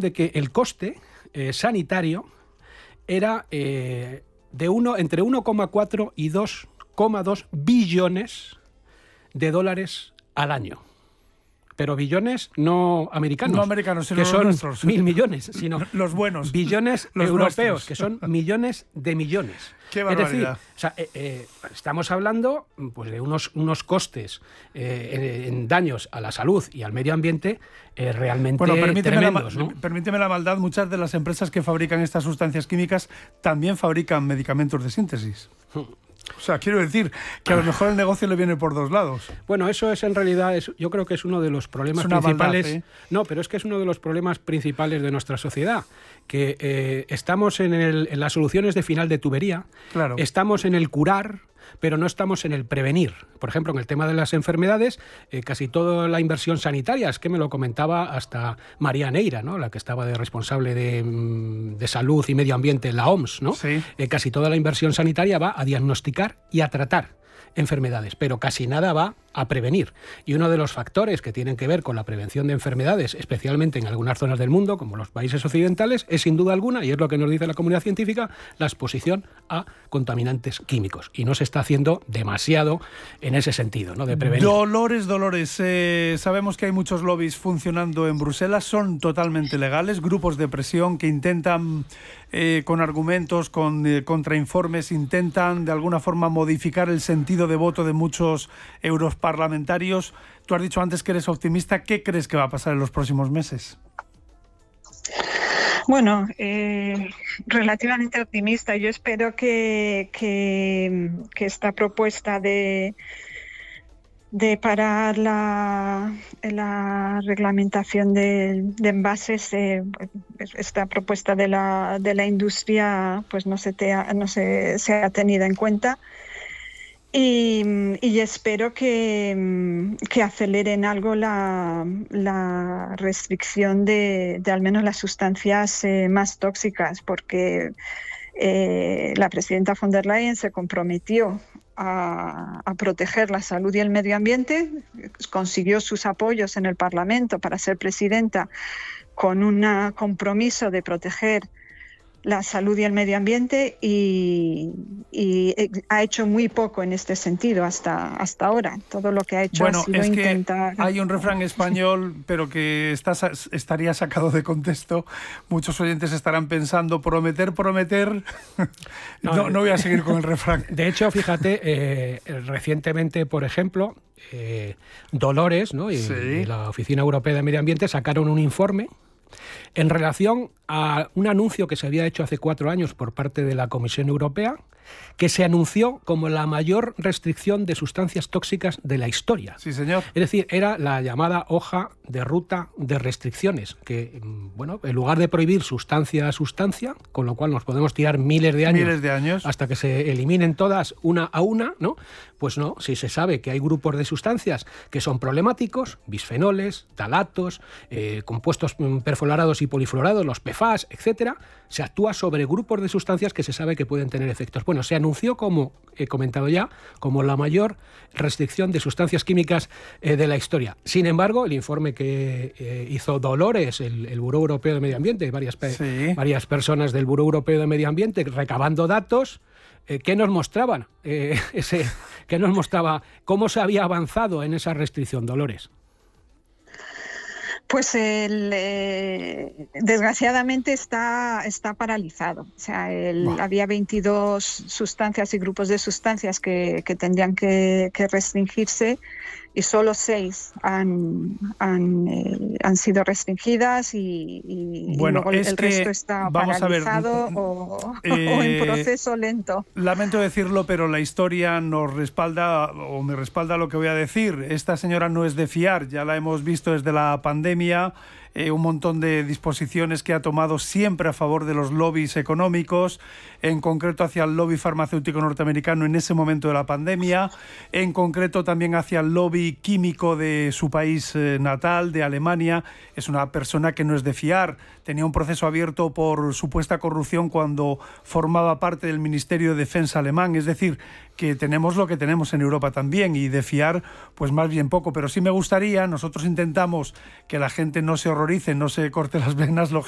de que el coste sanitario era entre 1,4 y 2,2 billones de dólares al año. Pero billones no americanos, sino que son nuestros, 1.000 millones, sino los buenos, billones los europeos, nuestros, que son millones de millones. ¡Qué barbaridad! Es decir, estamos hablando pues, de unos costes en daños a la salud y al medio ambiente realmente tremendos, ¿no? Permíteme la maldad, muchas de las empresas que fabrican estas sustancias químicas también fabrican medicamentos de síntesis. O sea, quiero decir que a lo mejor el negocio le viene por dos lados. Bueno, eso es en realidad, yo creo que es uno de los problemas principales. Maldad, ¿eh? No, pero es que es uno de los problemas principales de nuestra sociedad, que estamos en las soluciones de final de tubería, claro. Estamos en el curar, pero no estamos en el prevenir. Por ejemplo, en el tema de las enfermedades, casi toda la inversión sanitaria, es que me lo comentaba hasta María Neira, ¿no? La que estaba de responsable de salud y medio ambiente en la OMS, ¿no? Sí. Casi toda la inversión sanitaria va a diagnosticar y a tratar enfermedades, pero casi nada va a prevenir. Y uno de los factores que tienen que ver con la prevención de enfermedades, especialmente en algunas zonas del mundo, como los países occidentales, es sin duda alguna, y es lo que nos dice la comunidad científica, la exposición a contaminantes químicos. Y no se está haciendo demasiado en ese sentido, ¿no? De prevenir. Dolores. Sabemos que hay muchos lobbies funcionando en Bruselas, son totalmente legales, grupos de presión que intentan, con argumentos, con contrainformes, intentan de alguna forma modificar el sentido de voto de muchos europarlamentarios. Tú has dicho antes que eres optimista. ¿Qué crees que va a pasar en los próximos meses? Bueno, relativamente optimista. Yo espero que esta propuesta de parar la reglamentación de envases, esta propuesta de la industria, pues no sea tenida en cuenta. Y espero que aceleren algo la restricción de al menos las sustancias más tóxicas, porque la presidenta von der Leyen se comprometió a proteger la salud y el medio ambiente, consiguió sus apoyos en el Parlamento para ser presidenta con un compromiso de proteger la salud y el medio ambiente y ha hecho muy poco en este sentido hasta ahora. Todo lo que ha hecho ha sido intentar... Hay un refrán español, pero que estaría sacado de contexto. Muchos oyentes estarán pensando, prometer... No voy a seguir con el refrán. De hecho, fíjate, recientemente, por ejemplo, Dolores, ¿no? y la Oficina Europea de Medio Ambiente sacaron un informe en relación a un anuncio que se había hecho hace 4 años por parte de la Comisión Europea, que se anunció como la mayor restricción de sustancias tóxicas de la historia. Sí, señor. Es decir, era la llamada hoja de ruta de restricciones, que, bueno, en lugar de prohibir sustancia a sustancia, con lo cual nos podemos tirar miles de años hasta que se eliminen todas una a una, ¿no? Pues no, si se sabe que hay grupos de sustancias que son problemáticos, bisfenoles, talatos, compuestos perfluorados y polifluorados, los PFAS, etcétera, se actúa sobre grupos de sustancias que se sabe que pueden tener efectos. Bueno, se anunció, como he comentado ya, como la mayor restricción de sustancias químicas de la historia. Sin embargo, el informe que hizo Dolores, el Buró Europeo de Medio Ambiente, varias personas del Buró Europeo de Medio Ambiente, recabando datos, ¿qué nos mostraban? ¿Qué nos mostraba? ¿Cómo se había avanzado en esa restricción, Dolores? Pues desgraciadamente está paralizado. O sea, había 22 sustancias y grupos de sustancias que tendrían que restringirse y solo 6 han sido restringidas y bueno, luego el resto está paralizado o en proceso lento. Lamento decirlo, pero la historia nos respalda o me respalda lo que voy a decir. Esta señora no es de fiar, ya la hemos visto desde la pandemia. Un montón de disposiciones que ha tomado siempre a favor de los lobbies económicos, en concreto hacia el lobby farmacéutico norteamericano en ese momento de la pandemia, en concreto también hacia el lobby químico de su país natal, de Alemania. Es una persona que no es de fiar. Tenía un proceso abierto por supuesta corrupción cuando formaba parte del Ministerio de Defensa alemán. Es decir, que tenemos lo que tenemos en Europa también, y de fiar pues más bien poco. Pero sí me gustaría, nosotros intentamos que la gente no se horrorice, no se corte las venas, lógicamente,